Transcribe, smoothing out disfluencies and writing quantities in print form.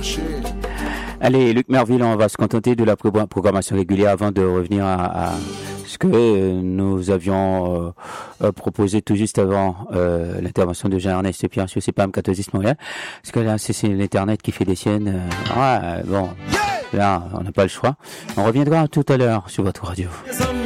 Allez, Luc Merville, on va se contenter de la programmation régulière avant de revenir à ce que nous avions proposé tout juste avant l'intervention de Jean-Ernest Pierre sur CPAM 14 Montréal. Parce que là, c'est l'Internet qui fait des siennes. Bon, là, on n'a pas le choix. On reviendra tout à l'heure sur votre radio.